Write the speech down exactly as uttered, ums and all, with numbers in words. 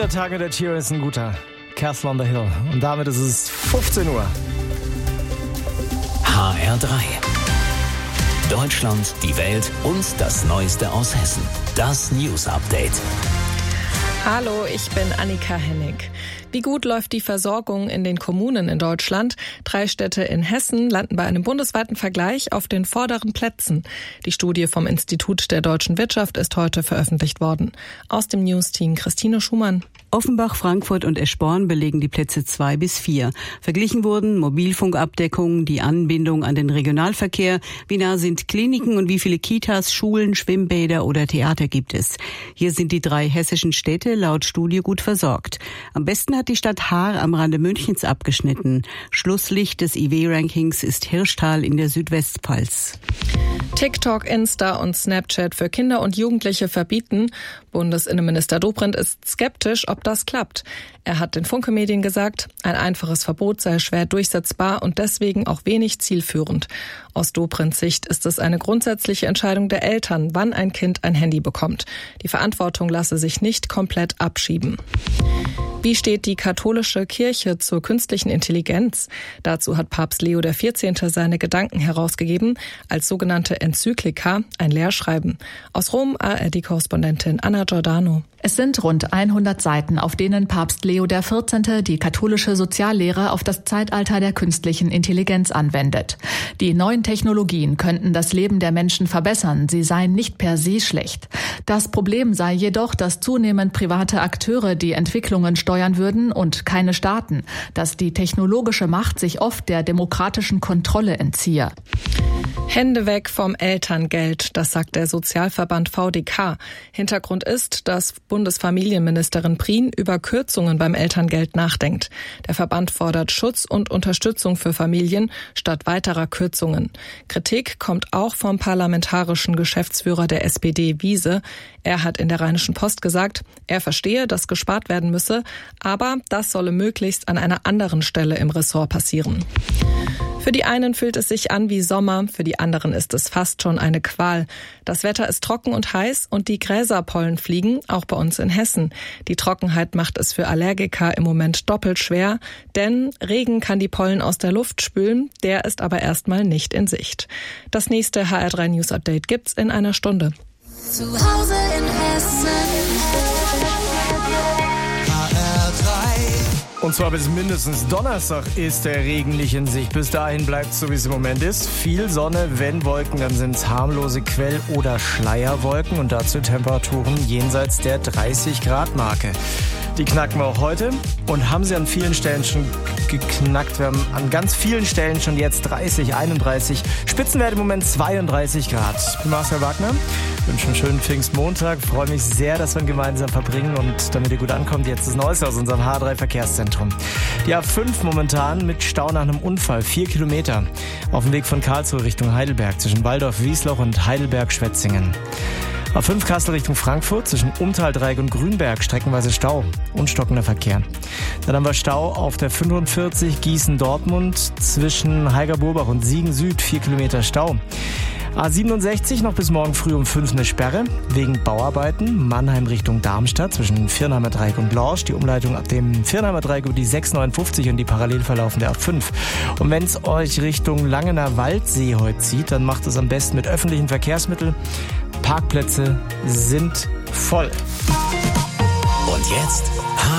Jeder Tag mit der Chio ist ein guter. Castle on the Hill. Und damit ist es fünfzehn Uhr. H R drei. Deutschland, die Welt und das Neueste aus Hessen. Das News Update. Hallo, ich bin Annika Hennig. Wie gut läuft die Versorgung in den Kommunen in Deutschland? Drei Städte in Hessen landen bei einem bundesweiten Vergleich auf den vorderen Plätzen. Die Studie vom Institut der deutschen Wirtschaft ist heute veröffentlicht worden. Aus dem News-Team Christine Schumann. Offenbach, Frankfurt und Eschborn belegen die Plätze zwei bis vier. Verglichen wurden Mobilfunkabdeckung, die Anbindung an den Regionalverkehr, wie nah sind Kliniken und wie viele Kitas, Schulen, Schwimmbäder oder Theater gibt es. Hier sind die drei hessischen Städte laut Studie gut versorgt. Am besten hat die Stadt Haar am Rande Münchens abgeschnitten. Schlusslicht des I W-Rankings ist Hirschtal in der Südwestpfalz. TikTok, Insta und Snapchat für Kinder und Jugendliche verbieten. Bundesinnenminister Dobrindt ist skeptisch, ob das klappt. Er hat den Funke-Medien gesagt, ein einfaches Verbot sei schwer durchsetzbar und deswegen auch wenig zielführend. Aus Dobrindts Sicht ist es eine grundsätzliche Entscheidung der Eltern, wann ein Kind ein Handy bekommt. Die Verantwortung lasse sich nicht komplett abschieben. Wie steht die katholische Kirche zur künstlichen Intelligenz? Dazu hat Papst Leo der vierzehnte seine Gedanken herausgegeben als sogenannte Enzyklika, ein Lehrschreiben. Aus Rom A R D-Korrespondentin Anna Giordano. Es sind rund hundert Seiten, auf denen Papst Leo der vierzehnte die katholische Soziallehre auf das Zeitalter der künstlichen Intelligenz anwendet. Die neuen Technologien könnten das Leben der Menschen verbessern, sie seien nicht per se schlecht. Das Problem sei jedoch, dass zunehmend private Akteure die Entwicklungen steuern würden und keine Staaten, dass die technologische Macht sich oft der demokratischen Kontrolle entziehe. Hände weg vom Elterngeld, das sagt der Sozialverband V D K. Hintergrund ist, dass Bundesfamilienministerin Prien über Kürzungen beim Elterngeld nachdenkt. Der Verband fordert Schutz und Unterstützung für Familien statt weiterer Kürzungen. Kritik kommt auch vom parlamentarischen Geschäftsführer der S P D Wiese. Er hat in der Rheinischen Post gesagt, er verstehe, dass gespart werden müsse, aber das solle möglichst an einer anderen Stelle im Ressort passieren. Für die einen fühlt es sich an wie Sommer, für die anderen ist es fast schon eine Qual. Das Wetter ist trocken und heiß und die Gräserpollen fliegen, auch bei uns in Hessen. Die Trockenheit macht es für Allergiker im Moment doppelt schwer, denn Regen kann die Pollen aus der Luft spülen, der ist aber erstmal nicht in Sicht. Das nächste H R drei News Update gibt's in einer Stunde. Zu Hause in Hessen. H R drei. Und zwar bis mindestens Donnerstag ist der Regen nicht in Sicht. Bis dahin bleibt es so, wie es im Moment ist. Viel Sonne, wenn Wolken, dann sind es harmlose Quell- oder Schleierwolken und dazu Temperaturen jenseits der dreißig Grad Marke. Die knacken wir auch heute und haben sie an vielen Stellen schon geknackt. Wir haben an ganz vielen Stellen schon jetzt dreißig, einunddreißig. Spitzenwert im Moment zweiunddreißig Grad. Ich bin Marcel Wagner, wünsche einen schönen Pfingstmontag. Freue mich sehr, dass wir ihn gemeinsam verbringen und damit ihr gut ankommt, jetzt das Neueste aus unserem H drei Verkehrszentrum. Die A fünf momentan mit Stau nach einem Unfall, vier Kilometer. Auf dem Weg von Karlsruhe Richtung Heidelberg zwischen Waldorf-Wiesloch und Heidelberg-Schwetzingen. A fünf Kassel Richtung Frankfurt zwischen Umtaldreieck und Grünberg streckenweise Stau und stockender Verkehr. Dann haben wir Stau auf der fünfundvierzig Gießen-Dortmund zwischen Heiger-Burbach und Siegen-Süd, vier Kilometer Stau. A siebenundsechzig noch bis morgen früh um fünf eine Sperre wegen Bauarbeiten. Mannheim Richtung Darmstadt zwischen Viernheimer Dreieck und Lorsch. Die Umleitung ab dem Viernheimer Dreieck über die sechs neunundfünfzig und die parallel verlaufende A fünf. Und wenn es euch Richtung Langener Waldsee heute zieht, dann macht es am besten mit öffentlichen Verkehrsmitteln. Parkplätze sind voll. Und jetzt